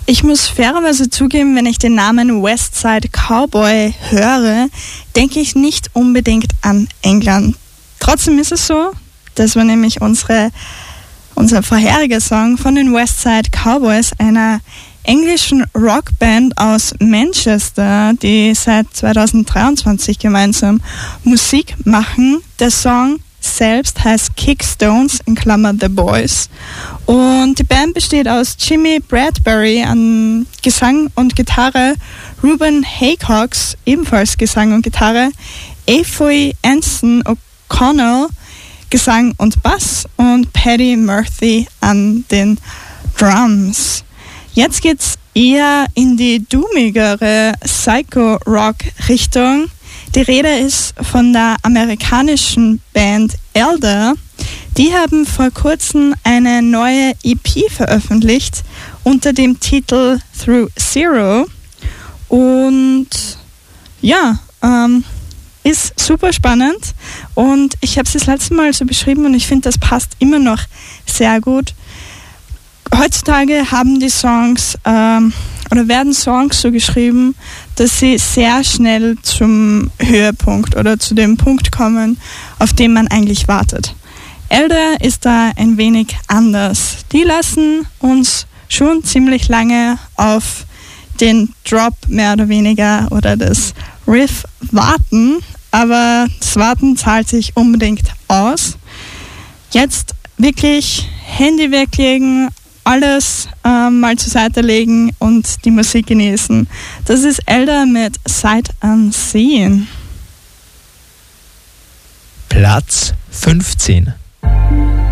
Ich muss fairerweise zugeben, wenn ich den Namen Westside Cowboy höre, denke ich nicht unbedingt an England. Trotzdem ist es so, das war nämlich unser vorheriger Song von den Westside Cowboys, einer englischen Rockband aus Manchester, die seit 2023 gemeinsam Musik machen. Der Song selbst heißt Kickstones, in Klammer The Boys. Und die Band besteht aus Jimmy Bradbury an Gesang und Gitarre, Ruben Haycox, ebenfalls Gesang und Gitarre, Aoife Anson O'Connell, Gesang und Bass und Paddy Murphy an den Drums. Jetzt geht's eher in die doomigere Psycho-Rock-Richtung. Die Rede ist von der amerikanischen Band Elder. Die haben vor kurzem eine neue EP veröffentlicht unter dem Titel Through Zero. Und ja, ist super spannend. Und ich habe es das letzte Mal so beschrieben und ich finde, das passt immer noch sehr gut. Heutzutage haben die Songs oder werden Songs so geschrieben, dass sie sehr schnell zum Höhepunkt oder zu dem Punkt kommen, auf den man eigentlich wartet. Elder ist da ein wenig anders. Die lassen uns schon ziemlich lange auf den Drop mehr oder weniger oder das Riff warten, aber das Warten zahlt sich unbedingt aus. Jetzt wirklich Handy weglegen, alles mal zur Seite legen und die Musik genießen. Das ist Elder mit Sight Unseen. Platz 15.